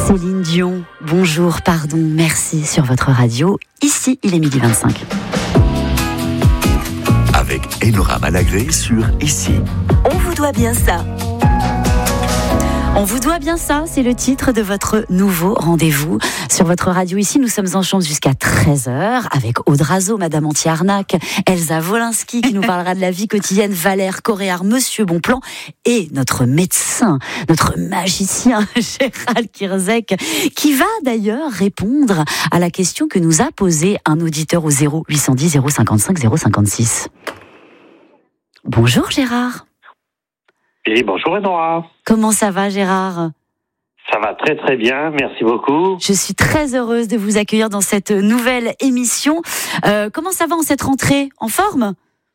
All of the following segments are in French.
Céline Dion, bonjour, pardon, merci sur votre radio. Ici, il est 12h25. Avec Enora Malagré sur Ici. On vous doit bien ça. On vous doit bien ça, c'est le titre de votre nouveau rendez-vous sur votre radio. Ici, nous sommes en chambre jusqu'à 13h avec Aude Razeau, Madame Anti-Arnaque, Elsa Wolinski qui nous parlera de la vie quotidienne, Valère Coréard, Monsieur Bonplan et notre médecin, notre magicien Gérald Kierzek qui va d'ailleurs répondre à la question que nous a posée un auditeur au 0810 055 056. Bonjour Gérard. Et bonjour Enora. Comment ça va Gérard ? Ça va très très bien, merci beaucoup. Je suis très heureuse de vous accueillir dans cette nouvelle émission. Comment ça va en cette rentrée ? En forme ?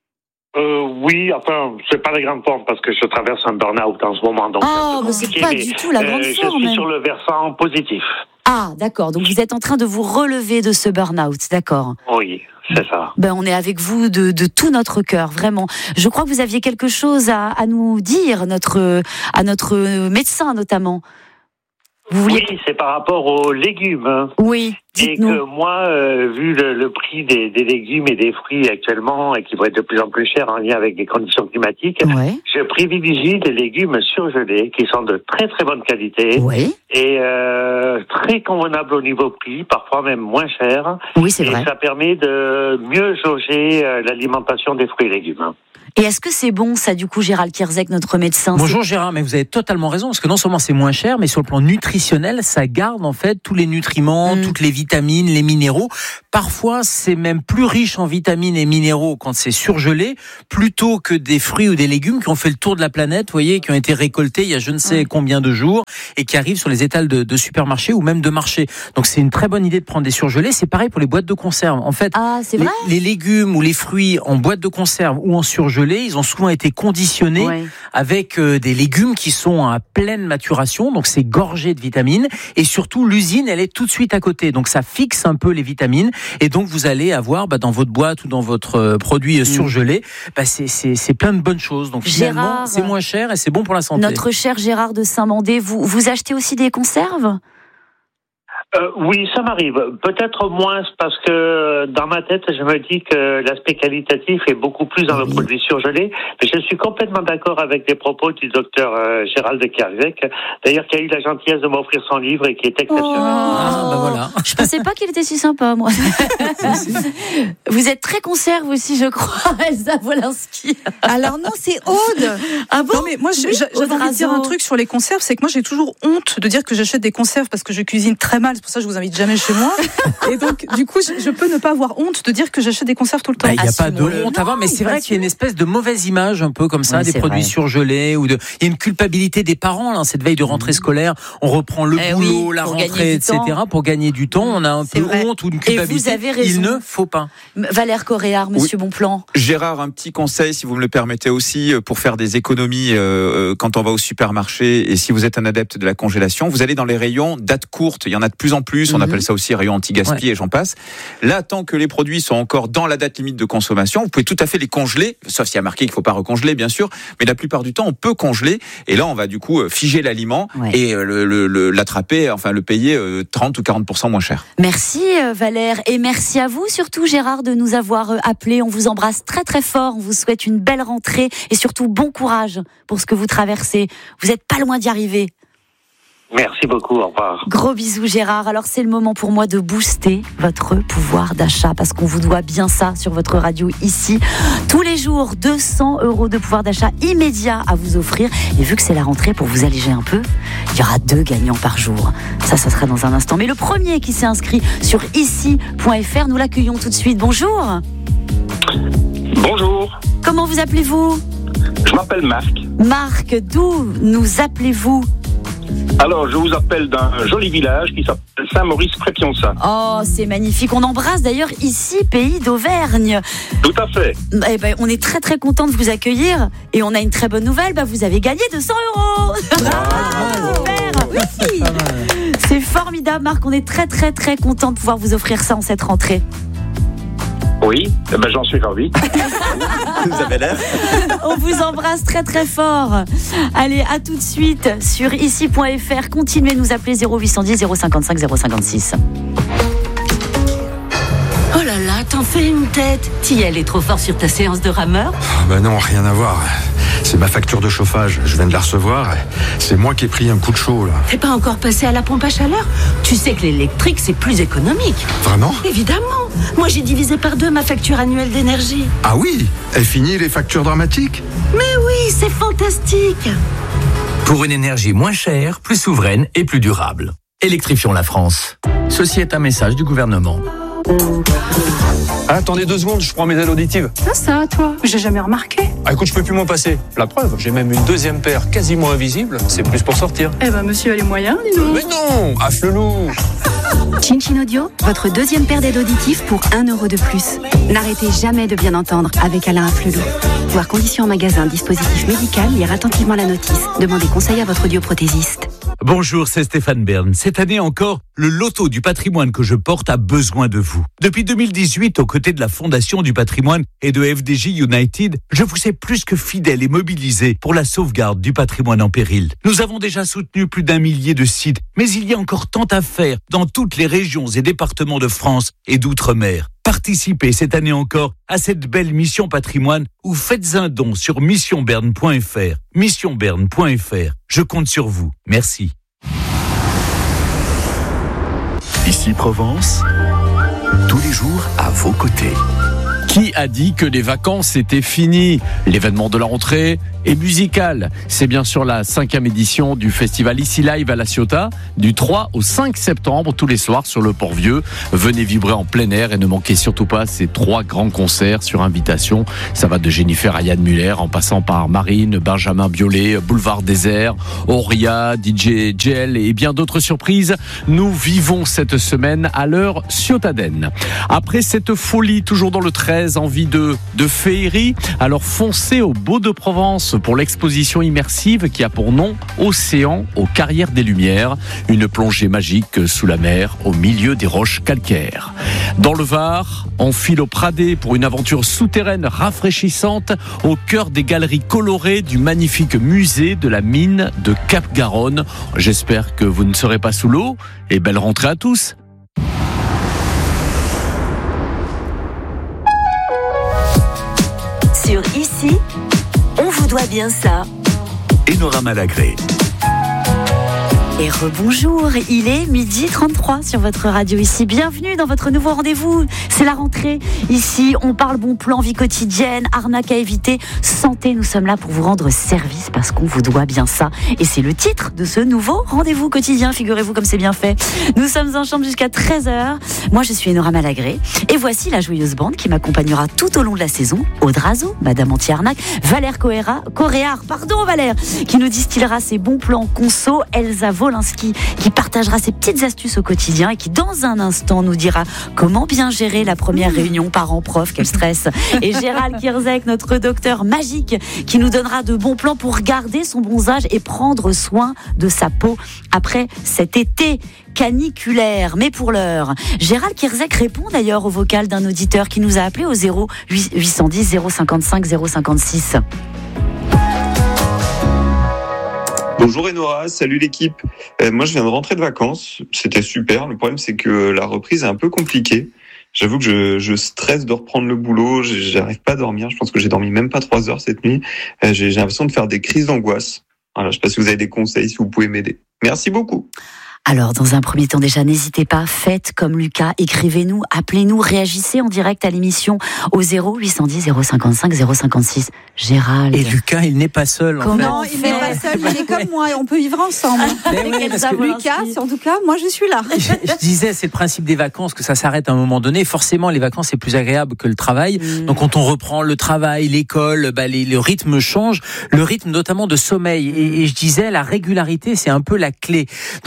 Oui, enfin, c'est pas la grande forme parce que je traverse un burn-out en ce moment. Donc c'est pas du tout la grande forme. Je suis sur le versant positif. Ah, d'accord. Donc vous êtes en train de vous relever de ce burn-out, d'accord ? Oui, c'est ça. On est avec vous de tout notre cœur, vraiment. Je crois que vous aviez quelque chose à nous dire, à notre médecin notamment. Oui, c'est par rapport aux légumes. Oui, dites-nous. Et que moi, vu le prix des légumes et des fruits actuellement, et qui vont être de plus en plus chers en lien avec les conditions climatiques, je privilégie des légumes surgelés qui sont de très très bonne qualité et très convenables au niveau prix, parfois même moins chers. Oui, c'est vrai. Et ça permet de mieux jauger l'alimentation des fruits et légumes. Et est-ce que c'est bon, ça, du coup, Gérald Kierzek, notre médecin ? Bonjour Gérard, mais vous avez totalement raison, parce que non seulement c'est moins cher, mais sur le plan nutritionnel, ça garde en fait tous les nutriments, toutes les vitamines, les minéraux. Parfois, c'est même plus riche en vitamines et minéraux quand c'est surgelé, plutôt que des fruits ou des légumes qui ont fait le tour de la planète, vous voyez, qui ont été récoltés il y a je ne sais combien de jours, et qui arrivent sur les étals de supermarchés ou même de marchés. Donc c'est une très bonne idée de prendre des surgelés. C'est pareil pour les boîtes de conserve. En fait, les légumes ou les fruits en boîte de conserve ou en surgelé, ils ont souvent été conditionnés avec des légumes qui sont à pleine maturation, donc c'est gorgé de vitamines, et surtout l'usine elle est tout de suite à côté, donc ça fixe un peu les vitamines, et donc vous allez avoir dans votre boîte ou dans votre produit surgelé, c'est plein de bonnes choses, donc finalement Gérard, c'est moins cher et c'est bon pour la santé. Notre cher Gérard de Saint-Mandé, vous achetez aussi des conserves ? Oui, ça m'arrive. Peut-être moins parce que dans ma tête, je me dis que l'aspect qualitatif est beaucoup plus dans le produit surgelé. Mais je suis complètement d'accord avec les propos du docteur Gérald Kierzek, d'ailleurs qui a eu la gentillesse de m'offrir son livre et qui est exceptionnel. Voilà. Je pensais pas qu'il était si sympa, moi. Vous êtes très conserve aussi, je crois, Elsa Wolinski. Alors non, c'est Aude. Ah bon ? Non mais moi, j'avais envie de dire un truc sur les conserves, c'est que moi j'ai toujours honte de dire que j'achète des conserves parce que je cuisine très mal. C'est pour ça que je vous invite jamais chez moi. Et donc, du coup, je peux ne pas avoir honte de dire que j'achète des conserves tout le temps. Il n'y a pas de honte à avoir, mais c'est vrai qu'il y a une espèce de mauvaise image, un peu comme ça, des produits surgelés. Il y a une culpabilité des parents, là, cette veille de rentrée scolaire. On reprend le boulot, la rentrée, etc. Pour gagner du temps. On a un peu honte ou une culpabilité. Et vous avez raison. Il ne faut pas. Valère Coréard, Monsieur Bonplan. Gérard, un petit conseil, si vous me le permettez aussi, pour faire des économies quand on va au supermarché, et si vous êtes un adepte de la congélation, vous allez dans les rayons date courte. Il y en a de plus en plus. On appelle ça aussi rayon anti-gaspi et j'en passe. Là, tant que les produits sont encore dans la date limite de consommation, vous pouvez tout à fait les congeler, sauf s'il y a marqué qu'il ne faut pas recongeler, bien sûr. Mais la plupart du temps, on peut congeler. Et là, on va du coup figer l'aliment et l'attraper, enfin le payer 30 ou 40% moins cher. Merci Valère, et merci à vous surtout Gérard de nous avoir appelés. On vous embrasse très très fort. On vous souhaite une belle rentrée et surtout bon courage pour ce que vous traversez. Vous n'êtes pas loin d'y arriver. Merci beaucoup, au revoir. Gros bisous Gérard. Alors c'est le moment pour moi de booster votre pouvoir d'achat parce qu'on vous doit bien ça sur votre radio ici. Tous les jours, 200 € de pouvoir d'achat immédiat à vous offrir. Et vu que c'est la rentrée, pour vous alléger un peu, il y aura 2 gagnants par jour. Ça sera dans un instant. Mais le premier qui s'est inscrit sur ici.fr, nous l'accueillons tout de suite. Bonjour. Bonjour. Comment vous appelez-vous ? Je m'appelle Marc. Marc, d'où nous appelez-vous ? Alors, je vous appelle d'un joli village qui s'appelle Saint-Maurice-près-Pionçat. Oh, c'est magnifique. On embrasse d'ailleurs ici, pays d'Auvergne. Tout à fait. On est très très content de vous accueillir et on a une très bonne nouvelle. Vous avez gagné 200 €. Super. Oui. C'est formidable, Marc. On est très très très content de pouvoir vous offrir ça en cette rentrée. Oui, j'en suis ravi. Vous avez l'air. On vous embrasse très très fort. Allez, à tout de suite sur ici.fr. Continuez de nous appeler 0810 055 056. Oh là là, t'en fais une tête. T'y allais trop fort sur ta séance de rameur? Ben non, rien à voir. C'est ma facture de chauffage, je viens de la recevoir. C'est moi qui ai pris un coup de chaud là. T'es pas encore passé à la pompe à chaleur? Tu sais que l'électrique c'est plus économique. Vraiment? Évidemment. Moi j'ai divisé par 2 ma facture annuelle d'énergie. Ah oui? Est fini les factures dramatiques? Mais oui, c'est fantastique. Pour une énergie moins chère, plus souveraine et plus durable. Électrifions la France. Ceci est un message du gouvernement. Attendez 2 secondes, je prends mes ailes auditives. Ça, toi, j'ai jamais remarqué. Ah écoute, je peux plus m'en passer. La preuve, j'ai même une 2e paire quasiment invisible. C'est plus pour sortir. Eh ben, monsieur a les moyens, dis donc. Mais non, afflelou. Chin Audio, votre 2e paire d'aides auditives pour 1 € de plus. N'arrêtez jamais de bien entendre avec Alain Afflelou. Voir conditions en magasin, dispositif médical, lire attentivement la notice. Demandez conseil à votre audioprothésiste. Bonjour, c'est Stéphane Bern. Cette année encore, le loto du patrimoine que je porte a besoin de vous. Depuis 2018, aux côtés de la Fondation du patrimoine et de FDJ United, je vous ai plus que fidèle et mobilisé pour la sauvegarde du patrimoine en péril. Nous avons déjà soutenu plus d'1 millier de sites, mais il y a encore tant à faire dans toutes les régions et départements de France et d'outre-mer. Participez cette année encore à cette belle mission patrimoine ou faites un don sur missionberne.fr. Missionberne.fr. Je compte sur vous. Merci. Ici Provence, tous les jours à vos côtés. Qui a dit que les vacances étaient finies? L'événement de la rentrée est musical. C'est bien sûr la 5e édition du festival Ici Live à La Ciotat, du 3 au 5 septembre, tous les soirs sur le Port-Vieux. Venez vibrer en plein air et ne manquez surtout pas ces 3 grands concerts sur invitation. Ça va de Jennifer à Yann Muller, en passant par Marine, Benjamin Biolay, Boulevard Désert, Auria, DJ Gel et bien d'autres surprises. Nous vivons cette semaine à l'heure ciotadenne. Après cette folie, toujours dans le 13, envie de féerie, alors foncez au Beau de Provence pour l'exposition immersive qui a pour nom Océan aux Carrières des Lumières, une plongée magique sous la mer au milieu des roches calcaires. Dans le Var, on file au Pradé pour une aventure souterraine rafraîchissante au cœur des galeries colorées du magnifique musée de la mine de Cap-Garonne. J'espère que vous ne serez pas sous l'eau et belle rentrée à tous. Sur Ici, on vous doit bien ça. Enora Malagré. Et rebonjour, il est 12h33 sur votre radio Ici. Bienvenue dans votre nouveau rendez-vous. C'est la rentrée. Ici, on parle bon plan, vie quotidienne, arnaque à éviter, santé. Nous sommes là pour vous rendre service parce qu'on vous doit bien ça. Et c'est le titre de ce nouveau rendez-vous quotidien. Figurez-vous comme c'est bien fait. Nous sommes ensemble jusqu'à 13h. Moi, je suis Enora Malagré. Et voici la joyeuse bande qui m'accompagnera tout au long de la saison. Audrazo, Madame Anti-Arnaque, Valère Coréard, Valère, qui nous distillera ses bons plans conso, Elsa Wolinski, qui partagera ses petites astuces au quotidien et qui, dans un instant, nous dira comment bien gérer la première réunion parents-prof, quel stress. Et Gérald Kierzek, notre docteur magique, qui nous donnera de bons plans pour garder son bronzage et prendre soin de sa peau après cet été caniculaire. Mais pour l'heure, Gérald Kierzek répond d'ailleurs au vocal d'un auditeur qui nous a appelé au 0810 055 056. Bonjour Enora, salut l'équipe. Moi je viens de rentrer de vacances, c'était super. Le problème c'est que la reprise est un peu compliquée. J'avoue que je stresse de reprendre le boulot, j'arrive pas à dormir. Je pense que j'ai dormi même pas 3 heures cette nuit. J'ai l'impression de faire des crises d'angoisse. Voilà, je sais pas si vous avez des conseils, si vous pouvez m'aider. Merci beaucoup. Alors, dans un premier temps déjà, n'hésitez pas, faites comme Lucas, écrivez-nous, appelez-nous, réagissez en direct à l'émission au 0810 055 056. Gérald. Et Lucas, il n'est pas seul. Non, il n'est pas seul, il est comme moi et on peut vivre ensemble. Oui, parce que Lucas, en tout cas, moi je suis là. Je disais, c'est le principe des vacances, que ça s'arrête à un moment donné. Forcément, les vacances, c'est plus agréable que le travail. Donc, quand on reprend le travail, l'école, le rythme change, le rythme notamment de sommeil. Et je disais, la régularité, c'est un peu la clé. Donc, la régularité,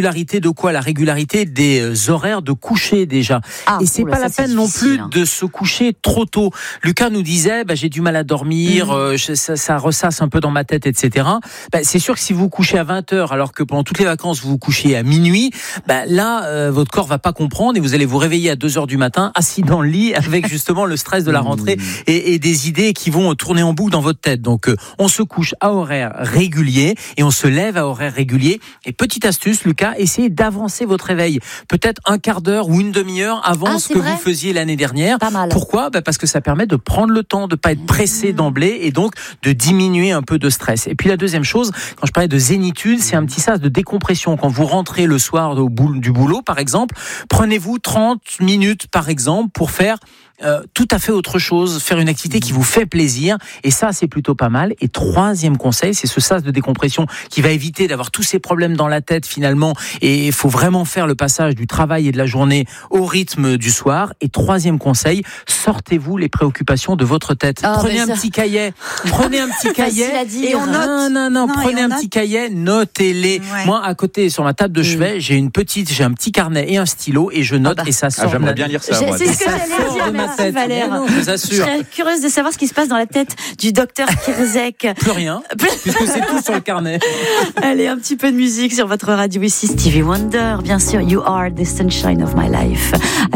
régularité de quoi? La régularité des horaires de coucher déjà. Et c'est pas la peine non plus de se coucher trop tôt. Lucas nous disait, j'ai du mal à dormir, ça ressasse un peu dans ma tête, etc. C'est sûr que si vous couchez à 20h alors que pendant toutes les vacances vous vous couchez à minuit, là votre corps va pas comprendre et vous allez vous réveiller à 2h du matin assis dans le lit avec justement le stress de la rentrée et des idées qui vont tourner en boucle dans votre tête. Donc on se couche à horaire régulier et on se lève à horaire régulier. Et petite astuce, Lucas, essayez d'avancer votre réveil. Peut-être un quart d'heure ou une demi-heure avant ce que vous faisiez l'année dernière. Pourquoi? Parce que ça permet de prendre le temps, de pas être pressé d'emblée et donc de diminuer un peu de stress. Et puis la deuxième chose, quand je parlais de zénitude, c'est un petit sas de décompression. Quand vous rentrez le soir du boulot, par exemple, prenez-vous 30 minutes, par exemple, pour faire tout à fait autre chose, faire une activité qui vous fait plaisir, et ça c'est plutôt pas mal. Et troisième conseil, c'est ce sas de décompression qui va éviter d'avoir tous ces problèmes dans la tête finalement, et il faut vraiment faire le passage du travail et de la journée au rythme du soir. Et troisième conseil, sortez-vous les préoccupations de votre tête. Prenez un petit cahier, prenez un petit cahier et on note. Prenez un petit cahier, notez-les. Moi à côté sur ma table de chevet, j'ai un petit carnet et un stylo et je note et ça sort. J'aimerais bien lire ça. C'est ce que j'allais dire. Merci Valère. Je vous assure. Je serais curieuse de savoir ce qui se passe dans la tête du docteur Kirzek. Plus rien, puisque c'est tout sur le carnet. Allez, un petit peu de musique sur votre radio ici. Stevie Wonder, bien sûr. You are the sunshine of my life.